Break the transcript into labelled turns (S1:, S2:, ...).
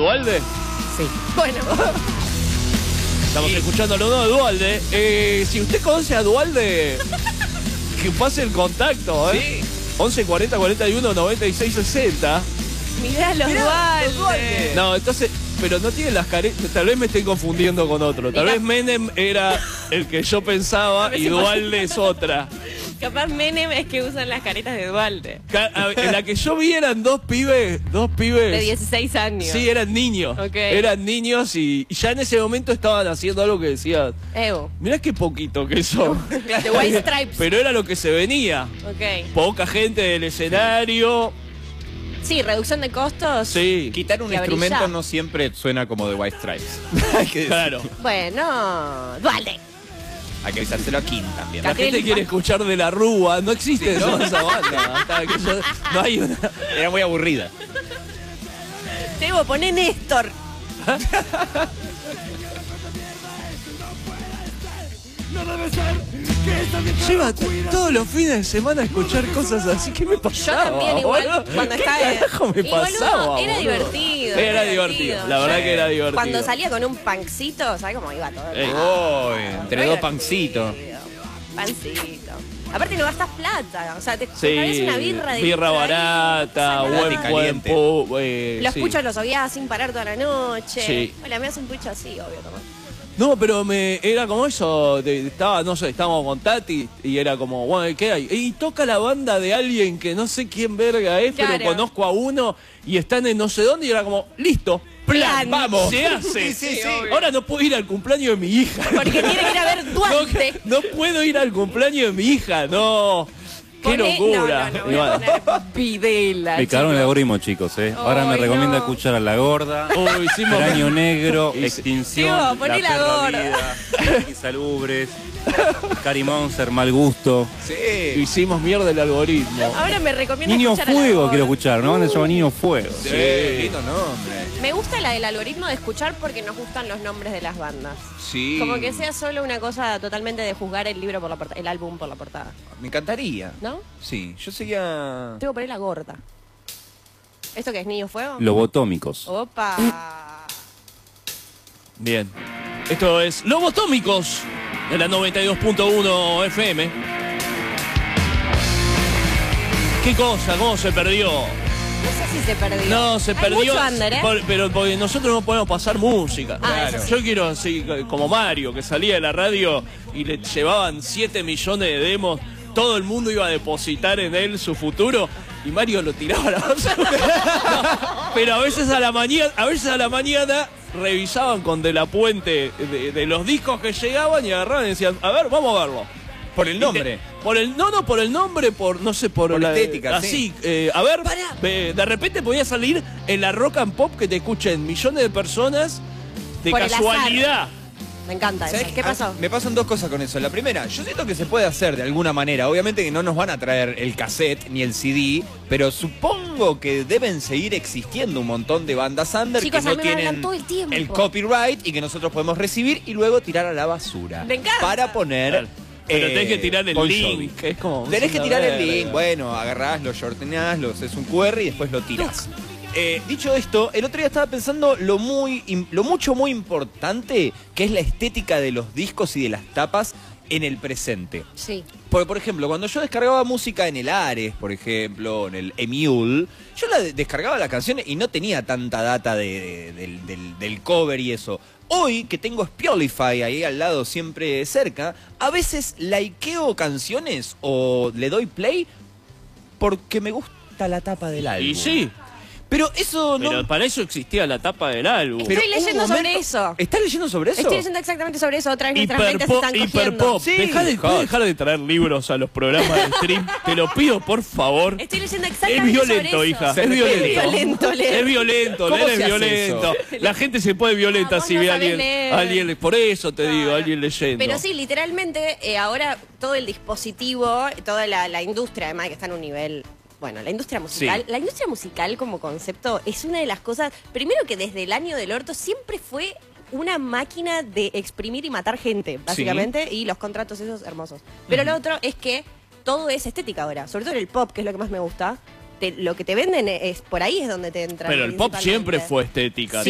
S1: ¿Dualde?
S2: Sí. Bueno.
S1: Estamos escuchando lo nuevo de Dualde. Si usted conoce a Dualde, que pase el contacto, ¿eh? Sí. 11 40 41 96 60.
S2: Mirá los Dualde.
S1: No, entonces, pero no tiene las caretas. Tal vez me estoy confundiendo con otro. Tal vez Menem era el que yo pensaba y Dualde es otra.
S2: Capaz Menem es que usan las caretas de Dualde.
S1: En la que yo vi eran dos pibes.
S2: De 16 años.
S1: Sí, eran niños.
S2: Okay.
S1: Eran niños y ya en ese momento estaban haciendo algo que decía.
S2: Evo.
S1: Mirá qué poquito que son.
S2: The White Stripes.
S1: Pero era lo que se venía.
S2: Ok.
S1: Poca gente del escenario.
S2: Sí, reducción de costos.
S1: Sí.
S3: Quitar un instrumento no siempre suena como The White Stripes.
S1: Claro.
S2: Bueno, Dualde.
S3: Hay que avisárselo a Kim también.
S1: La gente quiere escuchar de la Rúa. No existe
S3: Sí, ¿no?
S1: esa banda. No hay una.
S3: Era muy aburrida.
S2: Tebo, poné Néstor.
S1: Lleva todos los fines de semana a escuchar cosas así. ¿Qué me pasaba?
S2: Yo también igual,
S1: boludo?
S2: cuando
S1: ¿Qué
S2: estaba...
S1: carajo me
S2: Igual,
S1: pasaba?
S2: era
S1: boludo?
S2: divertido.
S1: Era divertido. La verdad que era divertido.
S2: Cuando salía con un pancito, ¿sabes cómo iba todo?
S3: Uy, entre dos pancitos.
S2: Pancito. Aparte no gastas plata, o sea, te
S1: Sí,
S2: compras una birra de
S1: birra
S2: litro
S1: barata,
S2: ahí,
S1: buen
S3: caliente.
S2: los
S1: sí.
S2: puchos los obviás sin parar toda la noche.
S1: Sí.
S2: Hola, me hace un pucho así, obvio, tomás.
S1: No, pero era como eso, no sé, estábamos con Tati y era como, bueno, ¿qué hay? Y toca la banda de alguien que no sé quién verga es,
S2: Claro.
S1: pero conozco a uno y están en no sé dónde y era como, listo, plan, vamos, se hace.
S3: Sí,
S1: Ahora no puedo ir al cumpleaños de mi hija.
S2: Porque tiene que ir a ver Dualde.
S1: No puedo ir al cumpleaños de mi hija, no. Qué locura.
S2: No, voy a poner Videla.
S4: Me cagaron el
S2: chicos.
S4: algoritmo, chicos, Ahora me
S2: Ay,
S4: recomienda
S2: no.
S4: escuchar a La Gorda,
S1: Uy, hicimos...
S4: Cráneo Negro, Extinción,
S2: Digo, poné La
S4: Perra
S2: Gorda.
S4: Vida, Insalubres, Cari Monster, Mal Gusto.
S3: Sí.
S1: Hicimos mierda el algoritmo.
S2: Ahora me recomienda
S4: Niño
S2: escuchar a La
S4: Fuego
S2: Gorda.
S4: quiero escuchar, ¿no? Se llama Niño Fuego.
S3: Sí, lindo nombre.
S2: Me gusta la del algoritmo de escuchar porque nos gustan los nombres de las bandas.
S3: Sí.
S2: Como que sea solo una cosa totalmente de juzgar el libro por la portada, el álbum por la portada.
S3: Me encantaría.
S2: ¿No?
S3: Sí, yo seguía...
S2: Tengo que poner La Gorda. ¿Esto qué es, Niño Fuego?
S4: Lobotómicos.
S2: Opa.
S1: Bien. Esto es Lobotómicos de la 92.1 FM. ¿Qué cosa? ¿Cómo se perdió?
S2: No sé si se perdió.
S1: No, se
S2: Hay
S1: perdió.
S2: mucho under, ¿eh?
S1: Pero porque nosotros no podemos pasar música.
S2: Ah, eso sí.
S1: Yo quiero así, como Mario, que salía de la radio y le llevaban 7 millones de demos. Todo el mundo iba a depositar en él su futuro y Mario lo tiraba a la basura. No, pero a veces a la mañana revisaban con De la Puente de los discos que llegaban y agarraban y decían, a ver, vamos a verlo.
S3: Por el nombre.
S1: Por el nombre, no sé, por la
S3: estética,
S1: así, a ver, de repente podía salir en la Rock and Pop que te escuchen millones de personas de
S2: Por el
S1: casualidad.
S2: Me encanta eso.
S3: ¿Sabés?
S2: ¿Qué pasó?
S3: Me pasan dos cosas con eso. La primera, yo siento que se puede hacer de alguna manera. Obviamente que no nos van a traer el cassette ni el CD, pero supongo que deben seguir existiendo un montón de bandas under
S2: Chicos,
S3: que
S2: a
S3: no
S2: mí me hablan
S3: tienen
S2: todo el tiempo.
S3: el copyright y que nosotros podemos recibir y luego tirar a la basura.
S2: Me encanta.
S3: Para poner...
S1: Claro. Pero tenés que tirar el
S3: Bon
S1: link,
S3: Jovi.
S1: es como...
S3: Tenés que
S1: una
S3: tirar el
S1: verga.
S3: link. Bueno, agarrás, lo shortenás, lo haces un QR y después lo tirás. Dicho esto, el otro día estaba pensando lo mucho muy importante que es la estética de los discos y de las tapas en el presente.
S2: Sí.
S3: Porque, por ejemplo, cuando yo descargaba música en el Ares, por ejemplo, en el Emule, yo descargaba las canciones y no tenía tanta data del cover y eso. Hoy, que tengo Spotify ahí al lado siempre cerca, a veces likeo canciones o le doy play porque me gusta la tapa del álbum.
S1: Y sí,
S3: Pero eso no...
S1: pero para eso existía la tapa del álbum.
S2: Estoy leyendo sobre eso.
S3: ¿Estás leyendo sobre eso?
S2: Estoy leyendo exactamente sobre eso. Otra vez nuestras mentes se están cogiendo.
S1: Hiperpop.
S3: Sí.
S1: ¿Podés dejar de traer libros a los programas de stream? Te lo pido, por favor.
S2: Estoy leyendo
S1: Es
S2: exactamente
S1: violento,
S2: sobre
S1: hija.
S2: eso.
S1: Es violento.
S2: violento leer.
S1: Es violento,
S3: ¿Cómo
S1: leer es
S3: se hace
S1: violento. La gente se pone violenta
S2: vos
S1: si
S2: no
S1: ve a
S2: sabés
S1: alguien.
S2: leer.
S1: Por eso te digo,
S2: Claro.
S1: alguien leyendo.
S2: Pero sí, literalmente, ahora todo el dispositivo, toda la industria, además que está en un nivel... Bueno, la industria musical.
S1: Sí.
S2: La industria musical como concepto es una de las cosas... Primero que desde el año del orto siempre fue una máquina de exprimir y matar gente, básicamente, y los contratos esos hermosos. Pero lo otro es que todo es estética ahora, sobre todo en el pop, que es lo que más me gusta. Lo que te venden es por ahí es donde te entra.
S1: Pero el pop siempre fue estética.